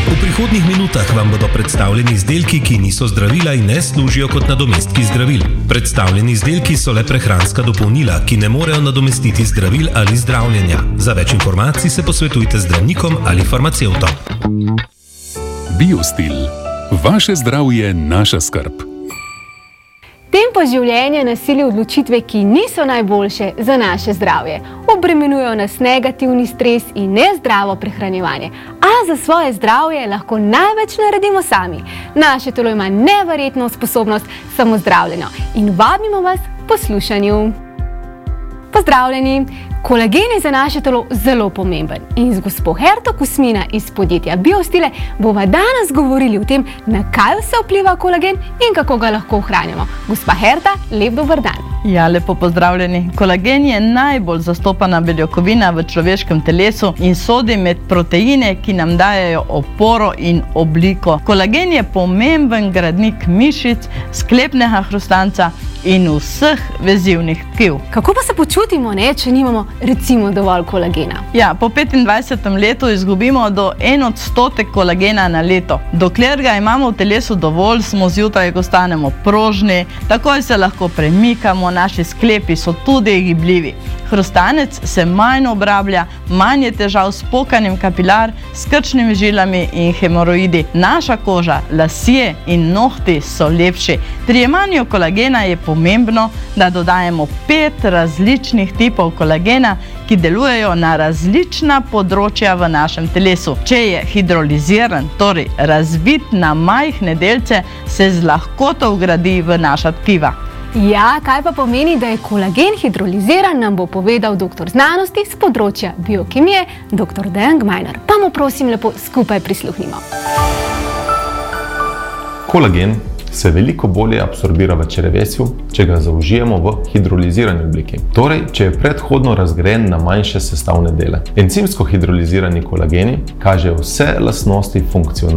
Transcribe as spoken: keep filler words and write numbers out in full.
V prihodnjih minutah vam bodo predstavljeni izdelki, ki niso zdravila in ne služijo kot nadomestki zdravil. Predstavljeni izdelki so le prehranska dopolnila, ki ne morejo nadomestiti zdravil ali zdravljenja. Za več informacij se posvetujte z zdravnikom ali farmacevtom. Biostil. Vaše zdravje, naša skrb. Tempo življenja nas sili odločitve, ki niso najboljše za naše zdravje. Obremenjujejo nas negativni stres in nezdravo prehranjevanje. A za svoje zdravje lahko največ naredimo sami. Naše telo ima neverjetno sposobnost samozdravljenja in vabimo vas k poslušanju. Pozdravljeni! Kolagen je za naše telo zelo pomemben in z gospo Herto Kusmina iz podjetja Biostile bova danes govorili o tem, na kaj vse vpliva kolagen in kako ga lahko ohranjamo. Gospa Herta, lep dober dan! Ja, lepo pozdravljeni. Kolagen je najbolj zastopana beljakovina v človeškem telesu in sodi med proteine, ki nam dajejo oporo in obliko. Kolagen je pomemben gradnik mišic, sklepnega hrustanca in vseh vezivnih tkiv. Kako pa se počutimo, ne, če nimamo recimo dovolj kolagena? Ja, po petindvajsetem letu izgubimo do en odstotek kolagena na leto. Dokler ga imamo v telesu dovolj, smo zjutraj, ko stanemo prožni, takoj se lahko premikamo, naši sklepi so tudi gibljivi. Hrustanec se manj obrablja, manj je težav s pokanjem kapilar, s krčnimi žilami in hemoroidi. Naša koža, lasje in nohti so lepši. Pri jemanju kolagena je pomembno, da dodajemo pet različnih tipov kolagena, ki delujejo na različna področja v našem telesu. Če je hidroliziran, torej razbit na majhne delce, se z lahkoto vgradi v naša tkiva. Ja, kaj pa pomeni, da je kolagen hidroliziran, nam bo povedal doktor znanosti z področja biokemije, doktor Dejan Gmajner. Pa mu prosim lepo skupaj prisluhnimo. Kolagen se veliko bolje absorbira v črevesju, če ga zaužijemo v hidrolizirani obliki. Torej, če je predhodno razgrajen na manjše sestavne dele. Encimsko hidrolizirani kolageni kažejo vse lastnosti funkcionalnosti